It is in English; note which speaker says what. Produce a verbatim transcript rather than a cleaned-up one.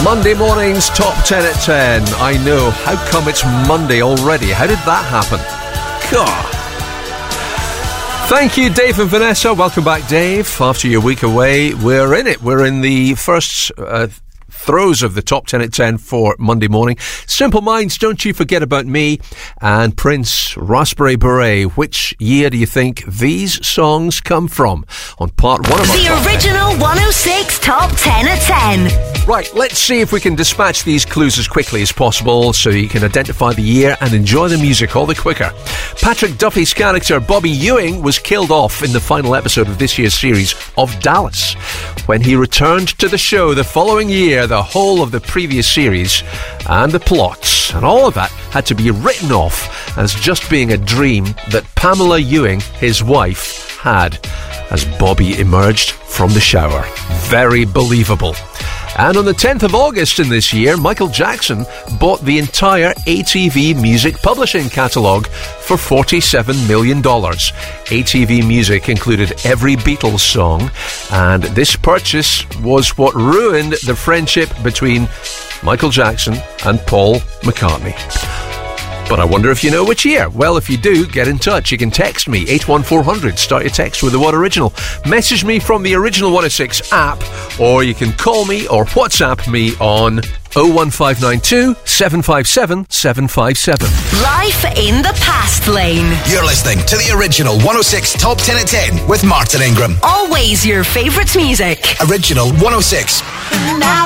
Speaker 1: Monday morning's Top ten at ten. I know. How come it's Monday already? How did that happen? God. Thank you, Dave and Vanessa. Welcome back, Dave. After your week away, we're in it. We're in the first uh, throes of the Top ten at ten for Monday morning. Simple Minds, Don't You Forget About Me, and Prince, Raspberry Beret. Which year do you think these songs come from? On part one of our
Speaker 2: The original one oh six Top ten at ten.
Speaker 1: Right, let's see if we can dispatch these clues as quickly as possible so you can identify the year and enjoy the music all the quicker. Patrick Duffy's character Bobby Ewing was killed off in the final episode of this year's series of Dallas. When he returned to the show the following year, the whole of the previous series and the plots and all of that had to be written off as just being a dream that Pamela Ewing, his wife, had as Bobby emerged from the shower. Very believable. And on the tenth of August in this year, Michael Jackson bought the entire A T V Music publishing catalogue for forty-seven million dollars. A T V Music included every Beatles song, and this purchase was what ruined the friendship between Michael Jackson and Paul McCartney. But I wonder if you know which year. Well, if you do, get in touch. You can text me, eight one four hundred. Start your text with the word original. Message me from the Original one oh six app, or you can call me or WhatsApp me on oh one five nine two, seven five seven, seven five seven.
Speaker 2: Life in the Past Lane.
Speaker 3: You're listening to the Original one oh six Top ten at ten with Martin Ingram.
Speaker 2: Always your favourite music.
Speaker 3: Original one oh six.
Speaker 2: Now